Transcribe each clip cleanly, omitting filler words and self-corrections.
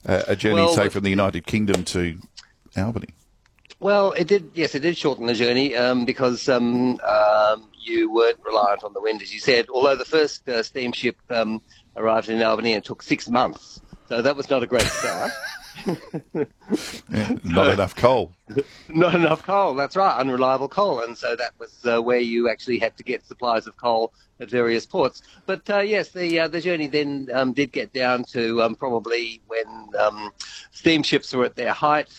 a journey, Well, say, from the United Kingdom to Albany? Well, it did. Yes, it did shorten the journey because you weren't reliant on the wind, as you said. Although the first steamship arrived in Albany and it took 6 months, so that was not a great start. Yeah, not enough coal. Not enough coal. That's right, unreliable coal, and so that was where you actually had to get supplies of coal at various ports. But yes, the journey then did get down to probably when steamships were at their height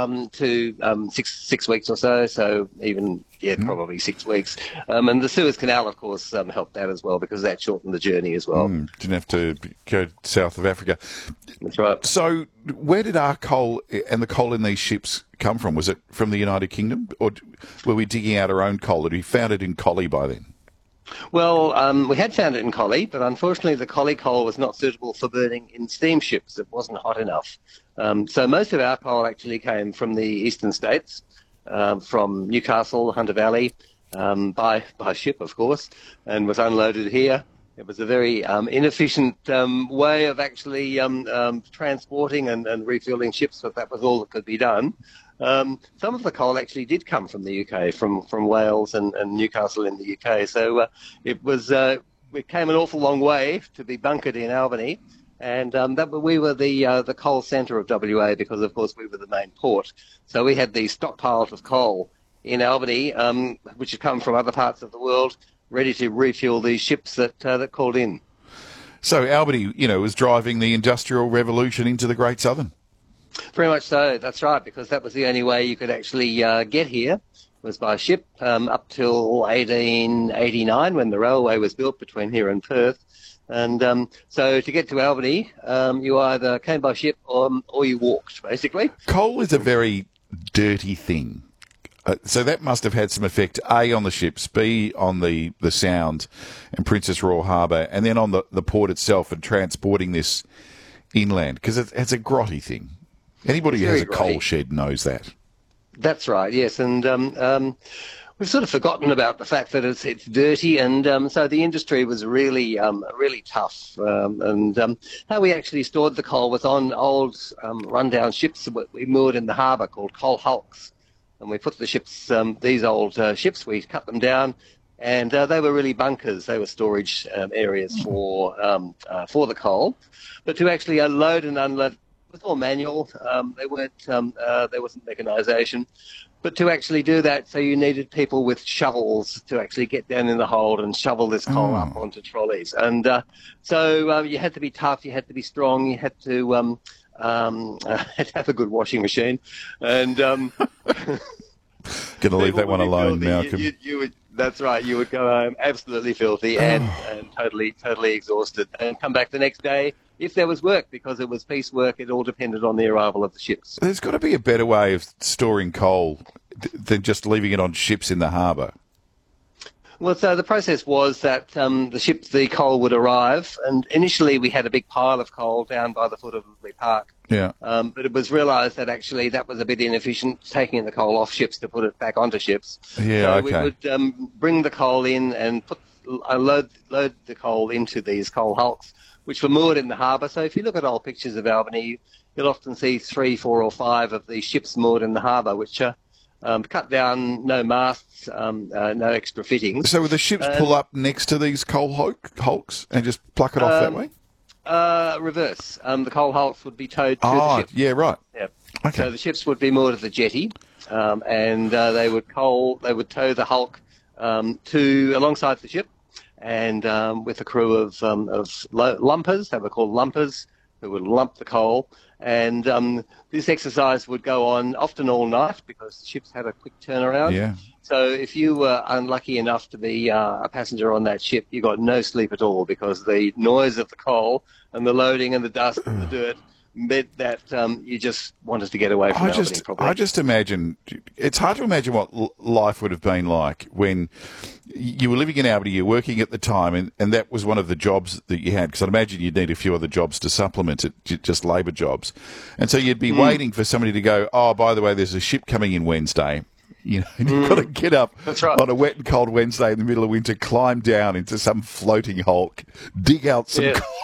to six weeks or so. So even probably 6 weeks. And the Suez Canal, of course, helped that as well because that shortened the journey as well. Didn't have to go south of Africa. That's right. So where did our coal and the coal in these ships come from? Was it from the United Kingdom, or were we digging out our own coal? Had we found it in Collie by then? Well, we had found it in Collie, but unfortunately the Collie coal was not suitable for burning in steamships. It wasn't hot enough. So most of our coal actually came from the eastern states, from Newcastle, Hunter Valley, by ship, of course, and was unloaded here. It was a very inefficient way of actually transporting and refueling ships, but that was all that could be done. Some of the coal actually did come from the UK, from Wales and Newcastle in the UK. So it came an awful long way to be bunkered in Albany, and we were the coal centre of WA because, of course, we were the main port. So we had these stockpiles of coal in Albany, which had come from other parts of the world, ready to refuel these ships that called in. So Albany, was driving the Industrial Revolution into the Great Southern. Very much so, that's right, because that was the only way you could actually get here, was by ship, up till 1889 when the railway was built between here and Perth. And so to get to Albany, you either came by ship or you walked, basically. Coal is a very dirty thing. So that must have had some effect, A, on the ships, B, on the Sound and Princess Royal Harbour, and then on the port itself and transporting this inland, because it's a grotty thing. Anybody who has a coal shed knows that. That's right, yes. And we've sort of forgotten about the fact that it's dirty, and so the industry was really tough. How we actually stored the coal was on old rundown ships that we moored in the harbour called coal hulks. And we put the ships, these old ships, we cut them down, and they were really bunkers. They were storage areas for the coal. But to actually load and unload, it was all manual. There wasn't mechanisation. But to actually do that, so you needed people with shovels to actually get down in the hold and shovel this coal up onto trolleys. And so you had to be tough, you had to be strong, you had to have a good washing machine, and going to leave that one alone, Malcolm. That's right. You would go home absolutely filthy and totally exhausted, and come back the next day if there was work, because it was piecework. It all depended on the arrival of the ships. There's got to be a better way of storing coal than just leaving it on ships in the harbour. Well, so the process was that the coal would arrive, and initially we had a big pile of coal down by the foot of Ridley Park. Yeah. But it was realised that actually that was a bit inefficient, taking the coal off ships to put it back onto ships. Yeah, so we would bring the coal in and load the coal into these coal hulks, which were moored in the harbour. So if you look at old pictures of Albany, you'll often see 3, 4 or 5 of these ships moored in the harbour, which are cut down, no masts, no extra fittings. So would the ships pull up next to these coal hulks and just pluck it off that way? Reverse. The coal hulks would be towed to the ship. Yeah, right. Yeah. Okay. So the ships would be moored at the jetty, and they would tow the hulk alongside the ship, and with a crew of lumpers. They were called lumpers, who would lump the coal. And this exercise would go on often all night because the ships had a quick turnaround. Yeah. So if you were unlucky enough to be a passenger on that ship, you got no sleep at all, because the noise of the coal and the loading and the dust and the dirt meant that you just wanted to get away from Albany, probably. I just imagine, it's hard to imagine what life would have been like when you were living in Albany, you were working at the time, and that was one of the jobs that you had, because I'd imagine you'd need a few other jobs to supplement it, just labour jobs. And so you'd be waiting for somebody to go, oh, by the way, there's a ship coming in Wednesday. And you've got to get up on a wet and cold Wednesday in the middle of winter, climb down into some floating hulk, dig out some coal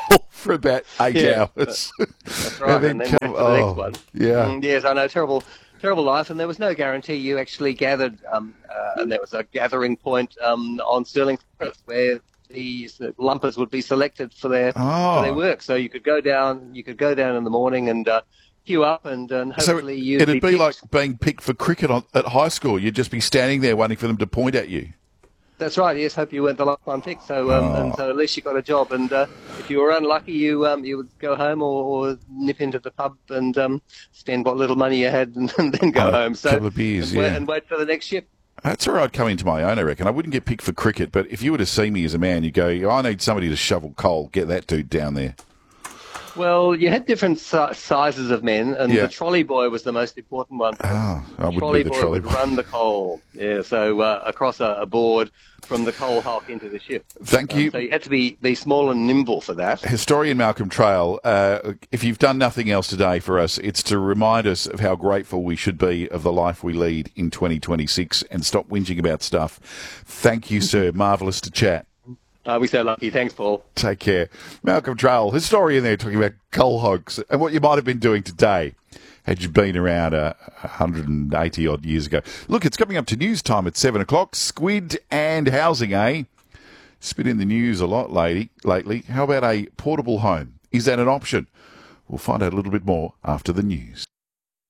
for about 8 hours. That's right, and then wait for the next one. Yeah. Yes, I know, terrible life, and there was no guarantee you actually gathered, and there was a gathering point on Stirling Forest where these lumpers would be selected for their work. So you could go down in the morning and queue up, and hopefully it'd be like being picked for cricket at high school. You'd just be standing there waiting for them to point at you. That's right. Yes, hope you weren't the last one picked. So, and so at least you got a job. And if you were unlucky, you would go home or nip into the pub and spend what little money you had, and then go home. So, couple of beers, and wait for the next ship. That's where I'd come into my own, I reckon. I wouldn't get picked for cricket, but if you were to see me as a man, you'd go, I need somebody to shovel coal. Get that dude down there. Well, you had different sizes of men, and the trolley boy was the most important one. I would trolley be the boy trolley would boy. run the coal. Yeah, so across a board from the coal hulk into the ship. Thank you. So you had to be small and nimble for that. Historian Malcolm Trail, if you've done nothing else today for us, it's to remind us of how grateful we should be of the life we lead in 2026 and stop whinging about stuff. Thank you, sir. Marvellous to chat. We're so lucky. Thanks, Paul. Take care. Malcolm Trail, historian there, talking about coal hogs and what you might have been doing today had you been around 180-odd years ago. Look, it's coming up to news time at 7 o'clock. Squid and housing, eh? It's been in the news a lot lately. How about a portable home? Is that an option? We'll find out a little bit more after the news.